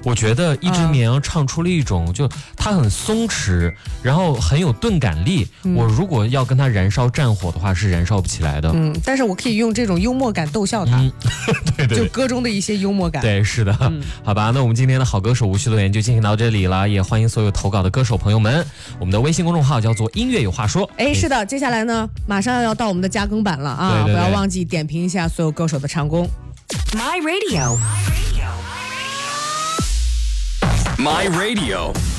我觉得一只绵羊唱出了一种，就它很松弛，然后很有钝感力。我如果要跟它燃烧战火的话，是燃烧不起来的。 但是我可以用这种幽默感逗笑它。 对， 就歌中的一些幽默感。 对，是的。好吧，那我们今天的好歌手无需留言就进行到这里了，也欢迎所有投稿的歌手朋友们。我们的微信公众号叫做音乐有话说。 是的，接下来呢，马上要到我们的加更版了啊！ 对， 不要忘记点评一下所有歌手的唱功。 My Radio.